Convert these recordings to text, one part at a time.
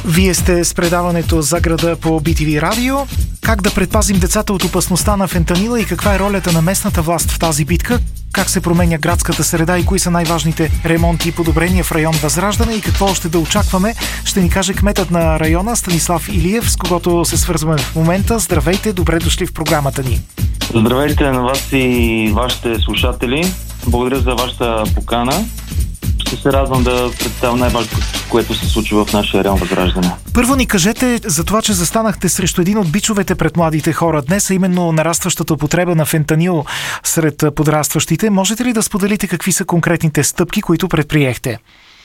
Вие сте с предаването за града по BTV Радио. Как да предпазим децата от опасността на фентанила и каква е ролята на местната власт в тази битка? Как се променя градската среда и кои са най-важните ремонти и подобрения в район Възраждане и какво още да очакваме, ще ни каже кметът на района Станислав Илиев, с когото се свързваме в момента. Здравейте, добре дошли в програмата ни. Здравейте на вас и вашите слушатели. Благодаря за вашата покана. Ще се радвам да представя най-важното, което се случва в нашия район Възраждане. Първо ни кажете за това, че застанахте срещу един от бичовете пред младите хора днес, а именно нарастващата употреба на фентанил сред подрастващите. Можете ли да споделите какви са конкретните стъпки, които предприехте?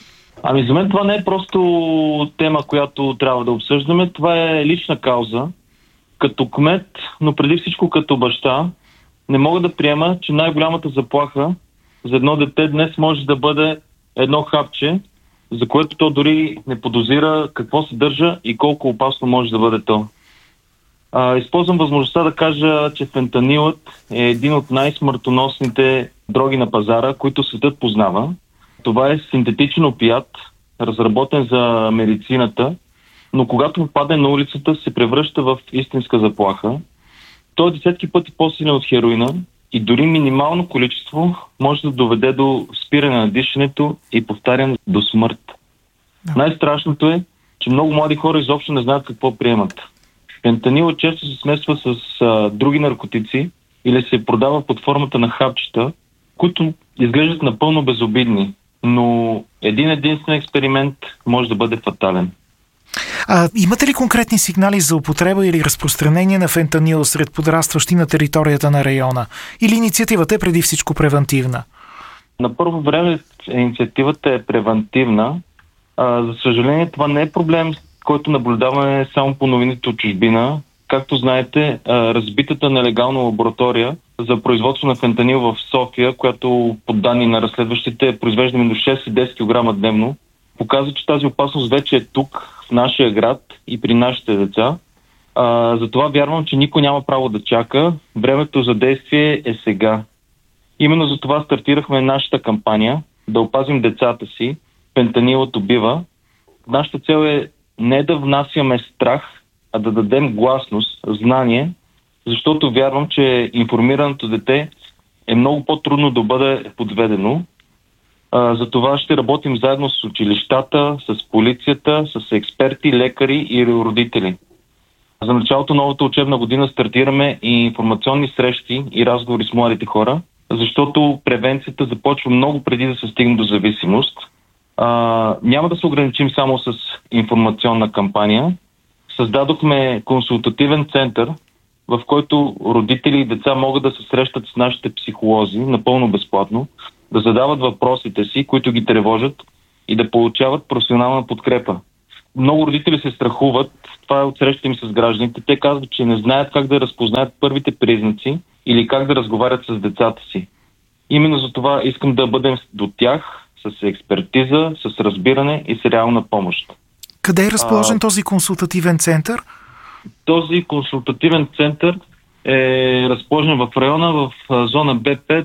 За мен това не е просто тема, която трябва да обсъждаме. Това е лична кауза. Като кмет, но преди всичко като баща, не мога да приема, че най-голямата заплаха за едно дете днес може да бъде едно хапче, за което то дори не подозира какво съдържа и колко опасно може да бъде то. Използвам възможността да кажа, че фентанилът е един от най-смъртоносните дроги на пазара, които светът познава. Това е синтетичен опият, разработен за медицината, но когато попадне на улицата, се превръща в истинска заплаха. Той е десетки пъти по-силен от хероина и дори минимално количество може да доведе до спиране на дишането и, повтарям, до смърт. Да. Най-страшното е, че много млади хора изобщо не знаят какво приемат. Фентанил често се смесва с други наркотици или се продава под формата на хапчета, които изглеждат напълно безобидни, но един-единствен експеримент може да бъде фатален. Имате ли конкретни сигнали за употреба или разпространение на фентанил сред подрастващи на територията на района? Или инициативата е преди всичко превантивна? На първо време инициативата е превантивна. За съжаление, това не е проблем, който наблюдаваме само по новините от чужбина. Както знаете, разбитата нелегална лаборатория за производство на фентанил в София, която по данни на разследващите произвежда между 6 и 10 кг дневно, показва, че тази опасност вече е тук, в нашия град и при нашите деца. Затова вярвам, че никой няма право да чака. Времето за действие е сега. Именно за това стартирахме нашата кампания да опазим децата си. Фентанилът убива. Нашата цел е не да внасяме страх, а да дадем гласност, знание, защото вярвам, че информираното дете е много по-трудно да бъде подведено. За това ще работим заедно с училищата, с полицията, с експерти, лекари и родители. За началото на новата учебна година стартираме и информационни срещи и разговори с младите хора, защото превенцията започва много преди да се стигне до зависимост. Няма да се ограничим само с информационна кампания. Създадохме консултативен център, в който родители и деца могат да се срещат с нашите психолози напълно безплатно, да задават въпросите си, които ги тревожат и да получават професионална подкрепа. Много родители се страхуват, това е от срещите им с гражданите. Те казват, че не знаят как да разпознаят първите признаци или как да разговарят с децата си. Именно за това искам да бъдем до тях с експертиза, с разбиране и с реална помощ. Къде е разположен този консултативен център? Този консултативен център е разположен в района, в зона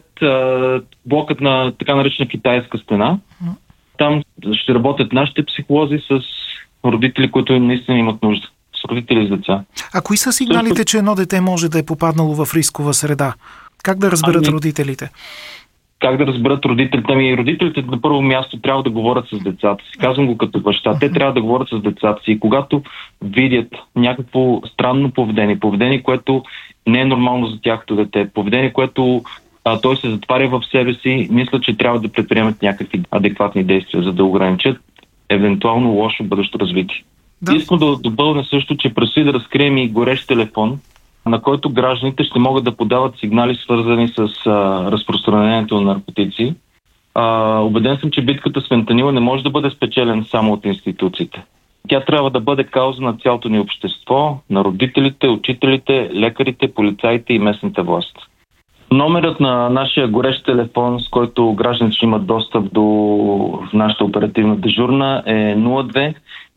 Б5, блокът на така наречена китайска стена. Там ще работят нашите психолози с родители, които наистина имат нужда. С родители и с деца. А кои са сигналите, че едно дете може да е попаднало в рискова среда? Как да разберат родителите? Как да разберат родителите? Родителите на първо място трябва да говорят с децата си. Казвам го като баща. Те трябва да говорят с децата си. И когато видят някакво странно поведение, което не е нормално за тяхното дете, поведение, което той се затваря в себе си, мисля, че трябва да предприемат някакви адекватни действия, за да ограничат евентуално лошо бъдещо развитие. Да. Искам да допълня също, че предстои да разкрием и горещ телефон, на който гражданите ще могат да подават сигнали, свързани с разпространението на наркотици. Убеден съм, че битката с фентанила не може да бъде спечелен само от институциите. Тя трябва да бъде кауза на цялото ни общество, на родителите, учителите, лекарите, полицаите и местната власт. Номерът на нашия горещ телефон, с който гражданите ще имат достъп до нашата оперативна дежурна, е 02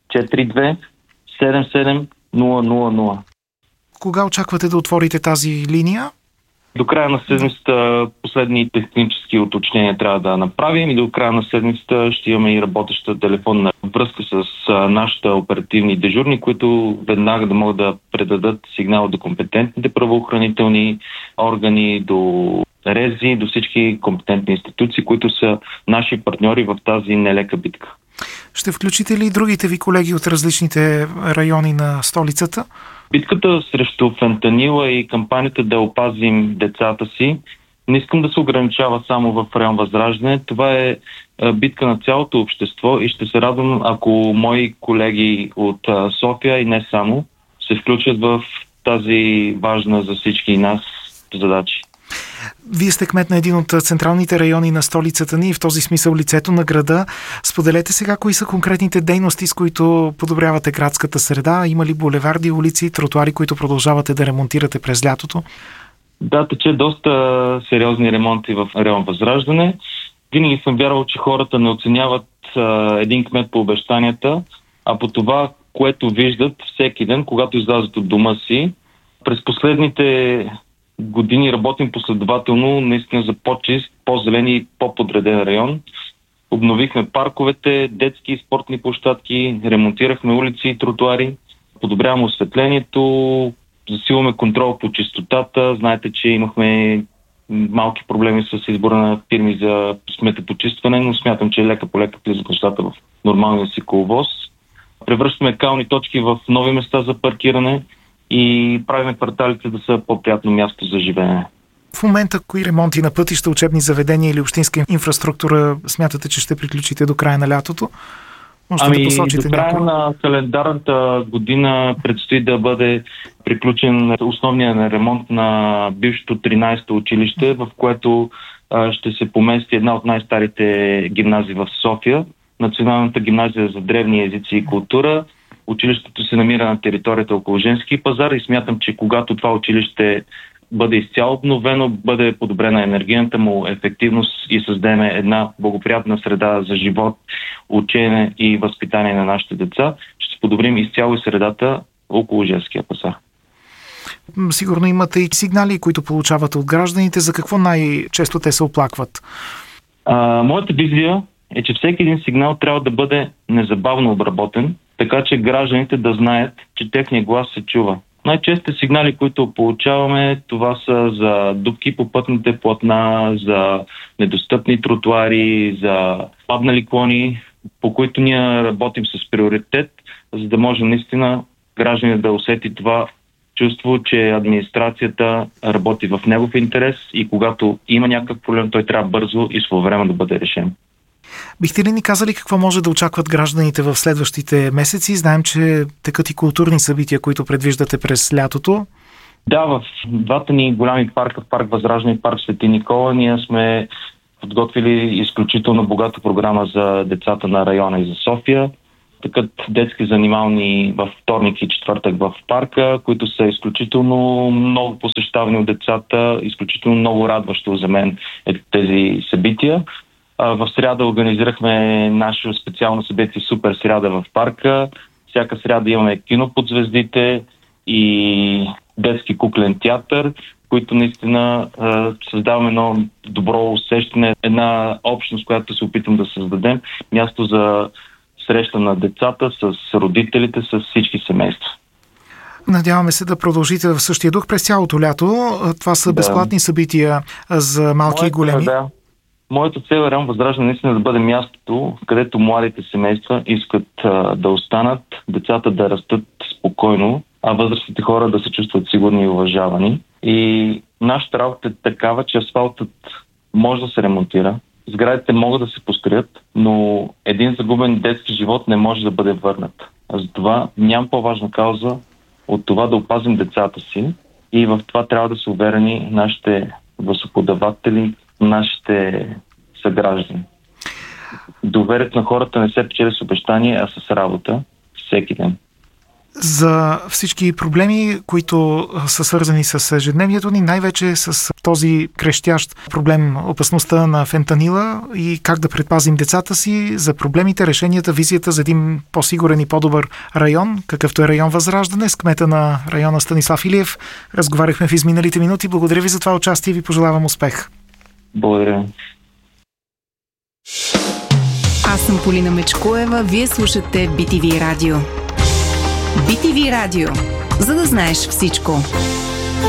42 77 000. Кога очаквате да отворите тази линия? До края на седмицата последни технически уточнения трябва да направим и до края на седмицата ще имаме и работеща телефонна връзка с нашите оперативни дежурни, които веднага да могат да предадат сигнал до компетентните правоохранителни органи, до РЕЗИ, до всички компетентни институции, които са наши партньори в тази нелека битка. Ще включите ли другите ви колеги от различните райони на столицата? Битката срещу фентанила и кампанията да опазим децата си не искам да се ограничава само в район Възраждане. Това е битка на цялото общество и ще се радвам, ако мои колеги от София и не само се включат в тази важна за всички нас задачи. Вие сте кмет на един от централните райони на столицата ни и в този смисъл лицето на града. Споделете сега кои са конкретните дейности, с които подобрявате градската среда. Има ли булеварди, улици, тротуари, които продължавате да ремонтирате през лятото? Да, тече доста сериозни ремонти в район Възраждане. Винаги съм вярвал, че хората не оценяват един кмет по обещанията, а по това, което виждат всеки ден, когато излязат от дома си. През последните години работим последователно наистина за по-чист, по-зелен и по-подреден район. Обновихме парковете, детски и спортни площадки, ремонтирахме улици и тротуари, подобряваме осветлението, засилваме контрол по чистотата. Знаете, че имахме малки проблеми с избора на фирми за сметопочистване, но смятам, че лека по лека влизат нещата в нормалния си коловоз. Превръщаме кални точки в нови места за паркиране и правим кварталите да са по-приятно място за живеене. В момента кои ремонти на пътища, учебни заведения или общинска инфраструктура смятате, че ще приключите до края на лятото? Можете да посочите до края на календарната година предстои да бъде приключен основния ремонт на бившето 13-то училище, в което ще се помести една от най-старите гимназии в София, Националната гимназия за древни езици и култура. Училището се намира на територията около Женски пазар и смятам, че когато това училище бъде изцяло обновено, бъде подобрена енергийната му ефективност и създадем една благоприятна среда за живот, учене и възпитание на нашите деца, ще подобрим изцяло и средата около Женския пазар. Сигурно имате и сигнали, които получавате от гражданите. За какво най-често те се оплакват? Моята визия е, че всеки един сигнал трябва да бъде незабавно обработен, така че гражданите да знаят, че техният глас се чува. Най-често сигнали, които получаваме, това са за дупки по пътните платна, за недостъпни тротуари, за паднали клони, по които ние работим с приоритет, за да може наистина гражданин да усети това чувство, че администрацията работи в негов интерес и когато има някакъв проблем, той трябва бързо и своевременно да бъде решен. Бихте ли ни казали какво може да очакват гражданите в следващите месеци? Знаем, че текат и културни събития, които предвиждате през лятото. Да, в двата ни голями парка, парк Възраждане и парк Свети Никола, ние сме подготвили изключително богата програма за децата на района и за София. Такът детски занимални във вторник и четвъртък в парка, които са изключително много посещавани от децата, изключително много радващо за мен тези събития. В сряда организирахме наше специално събитие Супер сряда в парка. Всяка сряда имаме кино под звездите и детски куклен театър, които наистина създаваме едно добро усещане, една общност, която се опитам да създадем, място за среща на децата с родителите, с всички семейства. Надяваме се да продължите в същия дух през цялото лято. Това са безплатни събития за малки и големи. Моята цел е район Възраждане наистина да бъде мястото, където младите семейства искат да останат, децата да растат спокойно, а възрастните хора да се чувстват сигурни и уважавани. И нашата работа е такава, че асфалтът може да се ремонтира, сградите могат да се построят, но един загубен детски живот не може да бъде върнат. Затова нямам по-важна кауза от това да опазим децата си и в това трябва да са уверени нашите гласоподаватели, нашите съграждани. Доверието на хората не се печели с обещания, а с работа всеки ден. за всички проблеми, които са свързани с ежедневието ни, най-вече с този крещящ проблем, опасността на фентанила и как да предпазим децата си, за проблемите, решенията, визията за един по-сигурен и по-добър район, какъвто е район Възраждане, с кмета на района Станислав Илиев. Разговаряхме в изминалите минути. Благодаря ви за това участие и ви пожелавам успех. Благодаря. Аз съм Полина Мечкоева. Вие слушате BTV Радио. BTV Радио. За да знаеш всичко.